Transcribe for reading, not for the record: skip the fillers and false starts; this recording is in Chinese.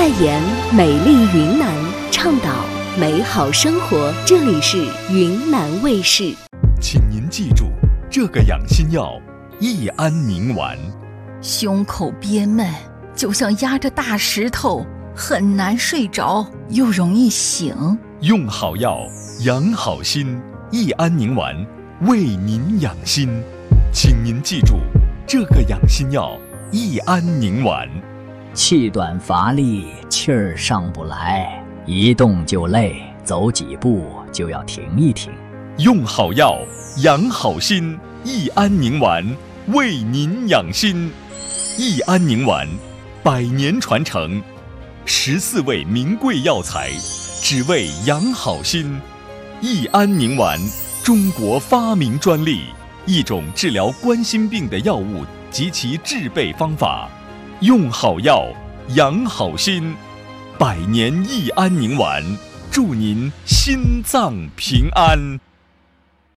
代言美丽云南，倡导美好生活。这里是云南卫视。 请您记住这个养心药：益安宁丸。 胸口憋闷，就像压着大石头，很难睡着，又容易醒。 用好药，养好心。益安宁丸为您养心。请您记住这个养心药：益安宁丸。 气短乏力，气儿上不来，一动就累，走几步就要停一停。 用好药，养好心。益安宁丸为您养心。益安宁丸100年传承，14味名贵药材，只为养好心。益安宁丸，中国发明专利，一种治疗冠心病的药物及其制备方法。用好药，养好心。100年益安宁丸，祝您心脏平安。